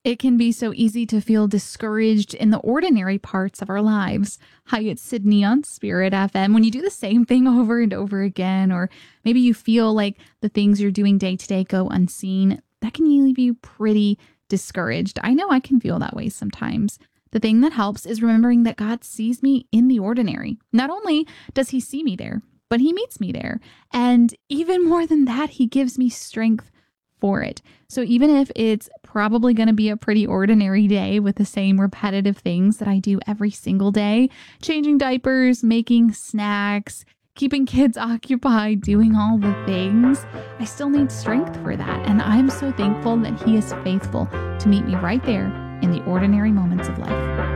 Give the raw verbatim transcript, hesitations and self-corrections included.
It can be so easy to feel discouraged in the ordinary parts of our lives. Hi, it's Sydney on Spirit F M. When you do the same thing over and over again, or maybe you feel like the things you're doing day to day go unseen, that can leave you pretty discouraged. I know I can feel that way sometimes. The thing that helps is remembering that God sees me in the ordinary. Not only does he see me there, but he meets me there. And even more than that, he gives me strength for it. So even if it's probably going to be a pretty ordinary day with the same repetitive things that I do every single day, changing diapers, making snacks, keeping kids occupied, doing all the things, I still need strength for that. And I'm so thankful that he is faithful to meet me right there in the ordinary moments of life.